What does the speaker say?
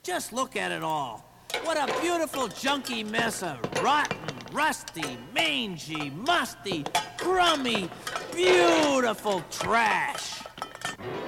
Just look at it all. What a beautiful junky mess of rotten, rusty, mangy, musty, crummy, beautiful trash.